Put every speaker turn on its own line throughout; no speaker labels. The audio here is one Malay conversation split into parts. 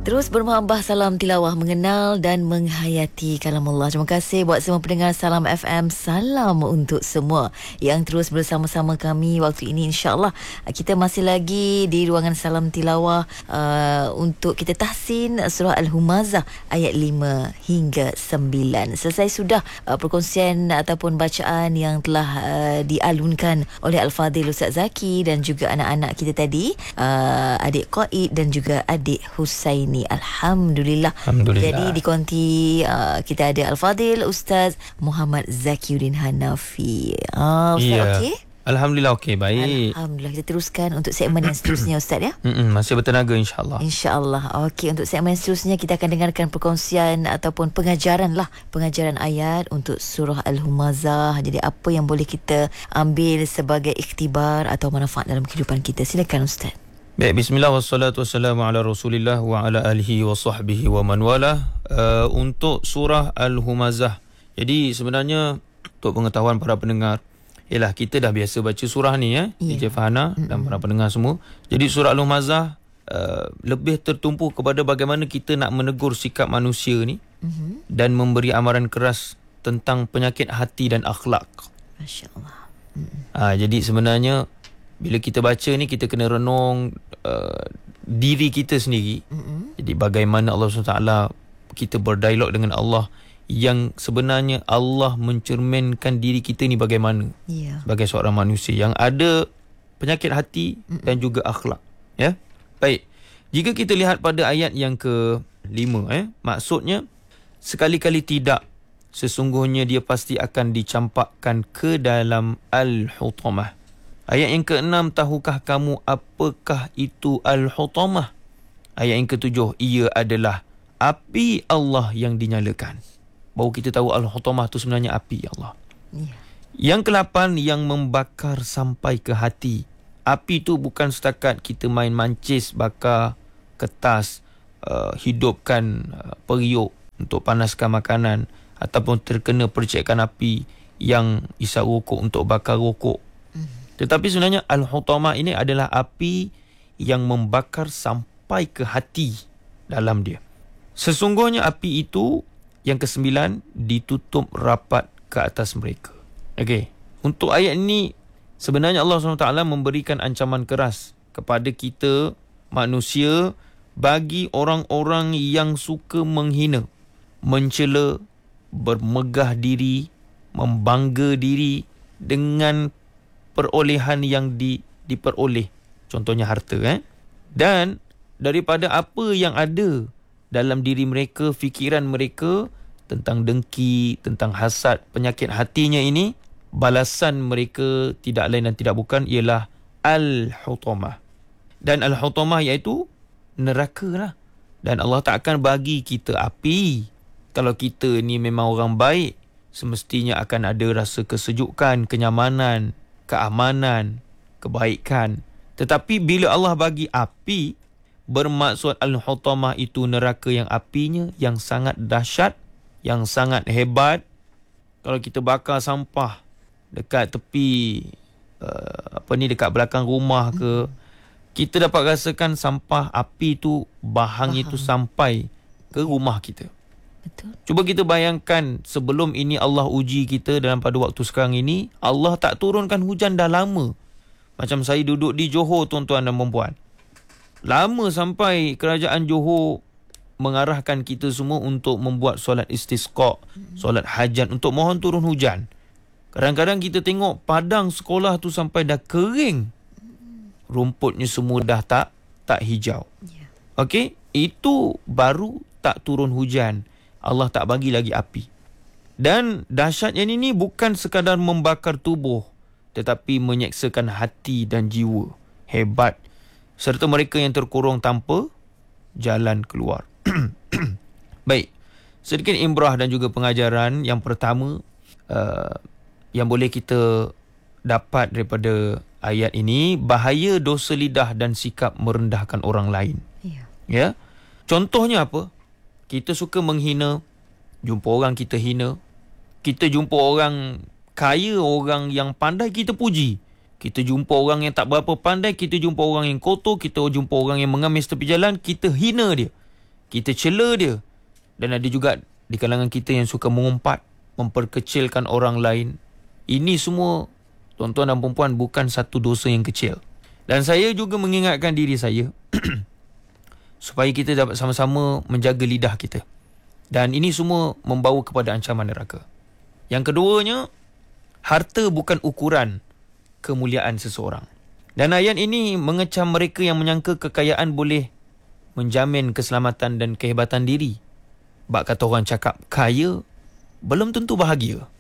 Terus bermuhambah salam tilawah, mengenal dan menghayati kalamullah. Terima kasih buat semua pendengar Salam FM. Salam untuk semua yang terus bersama-sama kami waktu ini. InsyaAllah kita masih lagi di ruangan Salam Tilawah untuk kita tahsin surah Al-Humazah ayat 5 hingga 9. Selesai sudah perkongsian ataupun bacaan yang telah dialunkan oleh Al-Fadhil Ustaz Zaki dan juga anak-anak kita tadi, adik Qaid dan juga adik Husaini. Alhamdulillah. Jadi di konti kita ada Al-Fadhil Ustaz Muhammad Zakiuddin Hanafi. Ustaz okey?
Alhamdulillah okey, baik.
Alhamdulillah. Kita teruskan untuk segmen yang seterusnya Ustaz ya.
Masih bertenaga insya-Allah.
InsyaAllah. Okey, untuk segmen seterusnya kita akan dengarkan perkongsian ataupun pengajaran ayat untuk surah Al-Humazah. Jadi apa yang boleh kita ambil sebagai ikhtibar atau manfaat dalam kehidupan kita? Silakan Ustaz.
Baik, bismillah wassalatu wassalamu ala rasulillah wa ala alihi wa sahbihi wa man wala. Untuk surah Al-Humazah. Jadi sebenarnya untuk pengetahuan para pendengar, ialah kita dah biasa baca surah ni DJ Fahana dan para pendengar semua. Jadi surah Al-Humazah lebih tertumpu kepada bagaimana kita nak menegur sikap manusia ni dan memberi amaran keras tentang penyakit hati dan akhlak.
Masya-Allah.
Jadi sebenarnya bila kita baca ni, kita kena renung diri kita sendiri. Jadi bagaimana Allah SWT, kita berdialog dengan Allah, yang sebenarnya Allah mencerminkan diri kita ni bagaimana sebagai seorang manusia yang ada penyakit hati dan juga akhlak. Ya. Baik. Jika kita lihat pada ayat yang ke-5, maksudnya sekali-kali tidak, sesungguhnya dia pasti akan dicampakkan ke dalam Al-Hutamah. Ayat yang ke-6, tahukah kamu apakah itu Al-Hutamah? Ayat yang ke-7, ia adalah api Allah yang dinyalakan. Baru kita tahu Al-Hutamah itu sebenarnya api Allah. Yang ke-8, yang membakar sampai ke hati. Api itu bukan setakat kita main mancis, bakar kertas, hidupkan periuk untuk panaskan makanan, ataupun terkena percikan api yang isap rokok untuk bakar rokok. Tetapi sebenarnya Al-Hutamah ini adalah api yang membakar sampai ke hati dalam dia. Sesungguhnya api itu, yang ke-9, ditutup rapat ke atas mereka. Okey. Untuk ayat ini, sebenarnya Allah SWT memberikan ancaman keras kepada kita manusia bagi orang-orang yang suka menghina, mencela, bermegah diri, membangga diri dengan perolehan yang diperoleh, contohnya harta, dan daripada apa yang ada dalam diri mereka, fikiran mereka tentang dengki, tentang hasad, penyakit hatinya ini, balasan mereka tidak lain dan tidak bukan ialah Al-Hutamah. Dan Al-Hutamah iaitu neraka lah. Dan Allah tak akan bagi kita api. Kalau kita ni memang orang baik, semestinya akan ada rasa kesejukan, kenyamanan, keamanan, kebaikan. Tetapi bila Allah bagi api, bermaksud Al-Hutamah itu neraka yang apinya yang sangat dahsyat, yang sangat hebat. Kalau kita bakar sampah dekat tepi dekat belakang rumah ke, kita dapat rasakan sampah api tu, bahangnya tu sampai ke rumah kita.
Betul.
Cuba kita bayangkan, sebelum ini Allah uji kita dalam pada waktu sekarang ini, Allah tak turunkan hujan dah lama. Macam saya duduk di Johor, tuan-tuan dan puan-puan. Lama sampai kerajaan Johor mengarahkan kita semua untuk membuat solat istisqa, solat hajat untuk mohon turun hujan. Kadang-kadang kita tengok padang sekolah tu sampai dah kering. Rumputnya semua dah tak hijau. Okey, itu baru tak turun hujan. Allah tak bagi lagi api. Dan dahsyatnya ini bukan sekadar membakar tubuh, tetapi menyeksakan hati dan jiwa. Hebat. Serta mereka yang terkurung tanpa jalan keluar. Baik. Sedikit imbrah dan juga pengajaran. Yang pertama, yang boleh kita dapat daripada ayat ini, bahaya dosa lidah dan sikap merendahkan orang lain. Ya. Contohnya apa? Kita suka menghina, jumpa orang kita hina. Kita jumpa orang kaya, orang yang pandai, kita puji. Kita jumpa orang yang tak berapa pandai, kita jumpa orang yang kotor, kita jumpa orang yang mengamis tepi jalan, kita hina dia. kita cela dia. Dan ada juga di kalangan kita yang suka mengumpat, memperkecilkan orang lain. Ini semua, tuan-tuan dan perempuan, bukan satu dosa yang kecil. Dan saya juga mengingatkan diri saya supaya kita dapat sama-sama menjaga lidah kita. Dan ini semua membawa kepada ancaman neraka. Yang keduanya, harta bukan ukuran kemuliaan seseorang. Dan ayat ini mengecam mereka yang menyangka kekayaan boleh menjamin keselamatan dan kehebatan diri. Bak kata orang cakap, kaya belum tentu bahagia.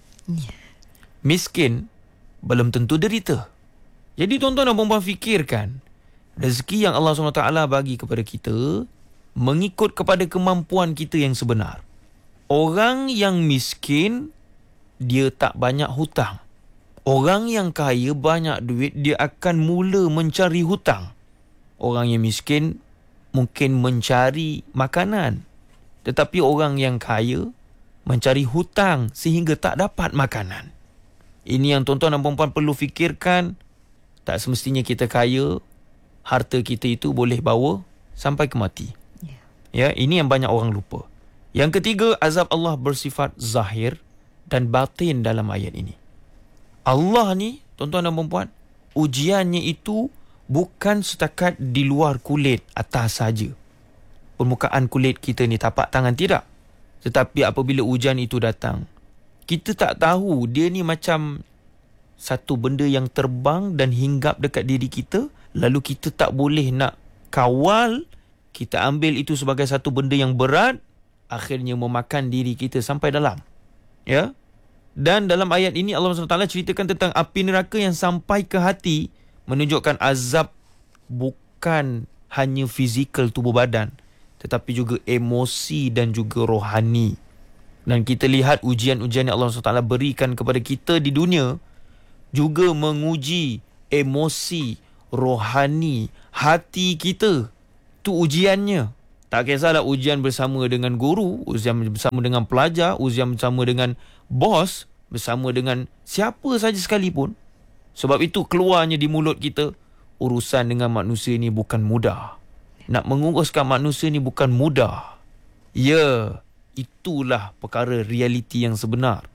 Miskin belum tentu derita. Jadi tuan-tuan dan perempuan, fikirkan, rezeki yang Allah SWT bagi kepada kita mengikut kepada kemampuan kita yang sebenar. Orang yang miskin, dia tak banyak hutang. Orang yang kaya banyak duit, dia akan mula mencari hutang. Orang yang miskin mungkin mencari makanan. Tetapi orang yang kaya mencari hutang sehingga tak dapat makanan. Ini yang tuan-tuan dan perempuan perlu fikirkan. Tak semestinya kita kaya, harta kita itu boleh bawa sampai ke mati. Ya, ini yang banyak orang lupa. Yang ketiga, azab Allah bersifat zahir dan batin dalam ayat ini. Allah ni, tuan-tuan dan perempuan, ujiannya itu bukan setakat di luar kulit atas saja. Permukaan kulit kita ni, tapak tangan, tidak. Tetapi apabila ujian itu datang, kita tak tahu dia ni macam satu benda yang terbang dan hinggap dekat diri kita, lalu kita tak boleh nak kawal, kita ambil itu sebagai satu benda yang berat, akhirnya memakan diri kita sampai dalam. Ya. Dan dalam ayat ini Allah SWT ceritakan tentang api neraka yang sampai ke hati, menunjukkan azab bukan hanya fizikal tubuh badan, tetapi juga emosi dan juga rohani. Dan kita lihat ujian-ujian yang Allah SWT berikan kepada kita di dunia juga menguji emosi, rohani, hati kita. Itu ujiannya. Tak kisahlah ujian bersama dengan guru, ujian bersama dengan pelajar, ujian bersama dengan bos, bersama dengan siapa saja sekalipun. Sebab itu keluarnya di mulut kita, urusan dengan manusia ini bukan mudah. Nak menguruskan manusia ni bukan mudah. Ya, itulah perkara realiti yang sebenar.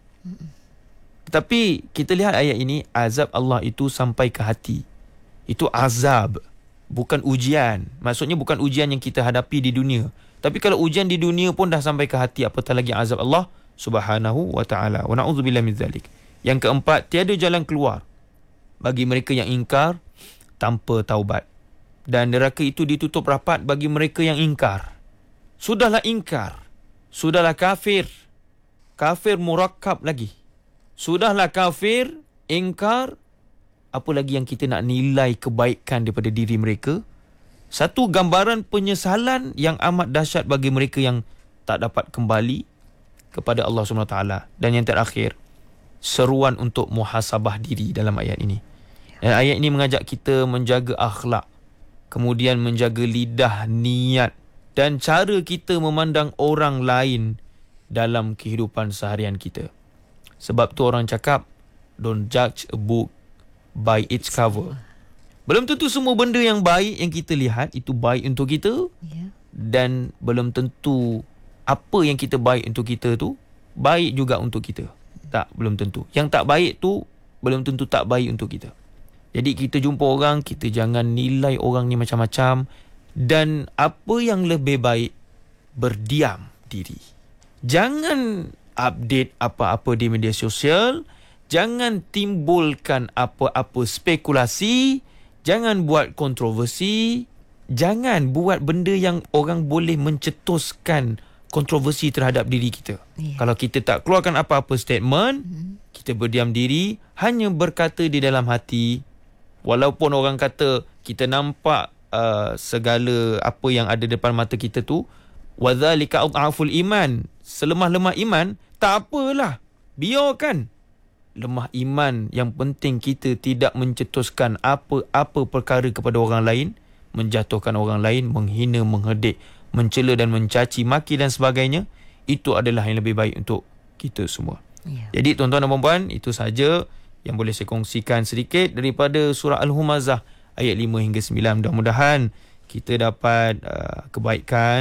Tetapi kita lihat ayat ini, azab Allah itu sampai ke hati. Itu azab, bukan ujian. Maksudnya bukan ujian yang kita hadapi di dunia. Tapi kalau ujian di dunia pun dah sampai ke hati, apatah lagi azab Allah Subhanahu wa ta'ala. Wa na'udzubillah min zalik. Yang keempat, tiada jalan keluar bagi mereka yang ingkar tanpa taubat. Dan neraka itu ditutup rapat bagi mereka yang ingkar. Sudahlah ingkar, sudahlah kafir, kafir murakkab lagi. Sudahlah kafir, ingkar, apa lagi yang kita nak nilai kebaikan daripada diri mereka? Satu gambaran penyesalan yang amat dahsyat bagi mereka yang tak dapat kembali kepada Allah SWT. Dan yang terakhir, seruan untuk muhasabah diri dalam ayat ini. Dan ayat ini mengajak kita menjaga akhlak, kemudian menjaga lidah, niat dan cara kita memandang orang lain dalam kehidupan seharian kita. Sebab tu orang cakap, don't judge a book by its cover. Belum tentu semua benda yang baik yang kita lihat itu baik untuk kita. Dan belum tentu apa yang kita baik untuk kita tu baik juga untuk kita. Tak, belum tentu. Yang tak baik tu belum tentu tak baik untuk kita. Jadi kita jumpa orang, kita jangan nilai orang ni macam-macam. Dan apa yang lebih baik, berdiam diri. Jangan update apa-apa di media sosial. Jangan timbulkan apa-apa spekulasi. Jangan buat kontroversi. Jangan buat benda yang orang boleh mencetuskan kontroversi terhadap diri kita. Kalau kita tak keluarkan apa-apa statement, kita berdiam diri, hanya berkata di dalam hati. Walaupun orang kata kita nampak segala apa yang ada depan mata kita tu, wadzalika adhaful iman, selemah-lemah iman, tak apalah, biarkan. Lemah iman, yang penting kita tidak mencetuskan apa-apa perkara kepada orang lain, menjatuhkan orang lain, menghina, menghedik, mencela dan mencaci maki dan sebagainya. Itu adalah yang lebih baik untuk kita semua. Jadi tuan-tuan dan puan-puan, itu saja yang boleh saya kongsikan sedikit daripada surah Al-Humazah ayat 5 hingga 9. Mudah-mudahan kita dapat kebaikan,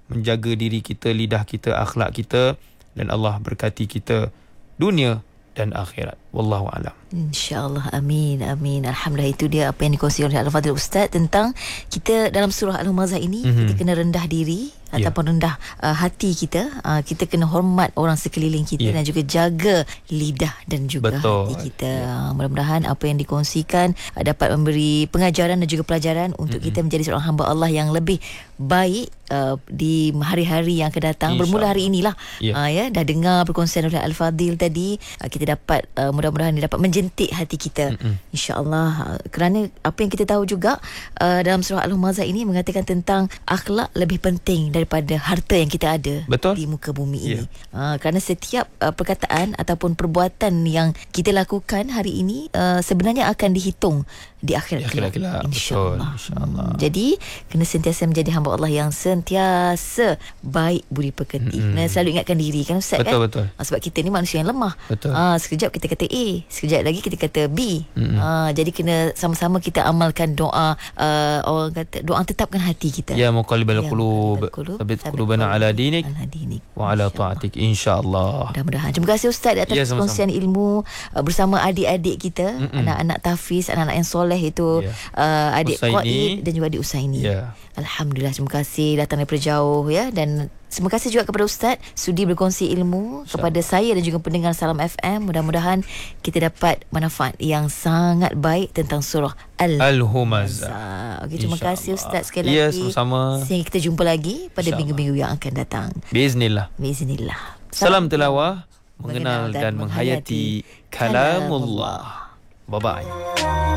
menjaga diri kita, lidah kita, akhlak kita, dan Allah berkati kita dunia dan akhirat. Wallahu a'lam.
InsyaAllah. Amin. Amin. Alhamdulillah, itu dia apa yang dikongsi oleh Al-Fadhil Ustaz tentang kita dalam surah Al-Humazah ini, kita kena rendah diri ataupun rendah hati kita. Kita kena hormat orang sekeliling kita dan juga jaga lidah dan juga hati kita. Mudah-mudahan apa yang dikongsikan dapat memberi pengajaran dan juga pelajaran untuk kita menjadi seorang hamba Allah yang lebih baik di hari-hari yang akan datang. Bermula hari inilah. Dah dengar perkongsian oleh Al-Fadhil tadi, kita dapat mudah-mudahan dia dapat menjentik hati kita, insya-Allah. Kerana apa yang kita tahu juga dalam surah Al-Humazah ini mengatakan tentang akhlak lebih penting daripada harta yang kita ada di muka bumi ini. Kerana setiap perkataan ataupun perbuatan yang kita lakukan hari ini sebenarnya akan dihitung di akhirat kelak, insya-Allah. Jadi kena sentiasa menjadi hamba Allah yang sentiasa baik budi pekerti. Kena selalu ingatkan diri kan Ustaz,
betul.
Sebab kita ni manusia yang lemah. Sekejap kita kata A, sekejap lagi kita kata B. Jadi kena sama-sama kita amalkan doa, orang kata doa tetapkan hati kita.
Ya muqallibal qulub, tsabbit qulubana ala dinik wa ala ta'atik, insya-Allah.
Mudah-mudahan. Terima kasih Ustaz atas perkongsian ilmu bersama adik-adik kita, anak-anak tahfiz, anak-anak yang soleh itu, adik Qaid dan juga adik Usaini. Alhamdulillah, terima kasih datang daripada jauh dan terima kasih juga kepada Ustaz sudi berkongsi ilmu kepada saya dan juga pendengar Salam FM. Mudah-mudahan kita dapat manfaat yang sangat baik tentang surah Al-Humazah. Terima kasih Ustaz sekali lagi.
Sama-sama.
Sehingga kita jumpa lagi pada minggu-minggu yang akan datang.
Biiznillah. Salam tilawah, mengenal dan menghayati kalamullah. Bye-bye.